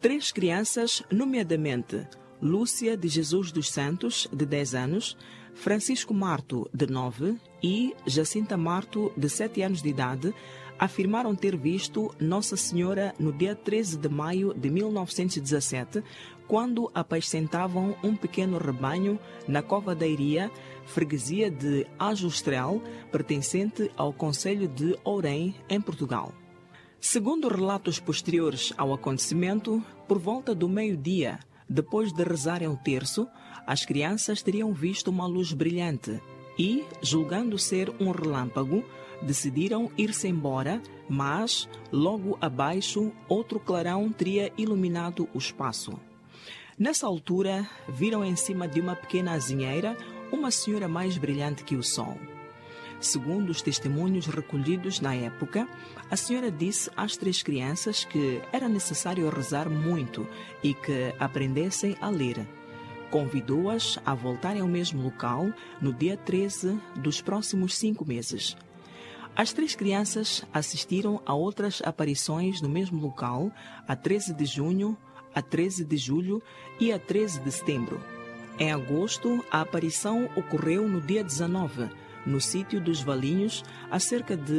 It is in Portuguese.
3 crianças, nomeadamente Lúcia de Jesus dos Santos, de 10 anos, Francisco Marto, de 9, e Jacinta Marto, de 7 anos de idade, afirmaram ter visto Nossa Senhora no dia 13 de maio de 1917, quando apacentavam um pequeno rebanho na Cova da Iria, freguesia de Ajustrel, pertencente ao concelho de Ourém, em Portugal. Segundo relatos posteriores ao acontecimento, por volta do meio-dia, depois de rezarem o terço, as crianças teriam visto uma luz brilhante e, julgando ser um relâmpago, decidiram ir-se embora, mas, logo abaixo, outro clarão teria iluminado o espaço. Nessa altura, viram em cima de uma pequena azinheira uma senhora mais brilhante que o sol. Segundo os testemunhos recolhidos na época, a senhora disse às 3 crianças que era necessário rezar muito e que aprendessem a ler. Convidou-as a voltarem ao mesmo local no dia 13 dos próximos 5 meses. As 3 crianças assistiram a outras aparições no mesmo local a 13 de junho, a 13 de julho e a 13 de setembro. Em agosto, a aparição ocorreu no dia 19, no sítio dos Valinhos, a cerca de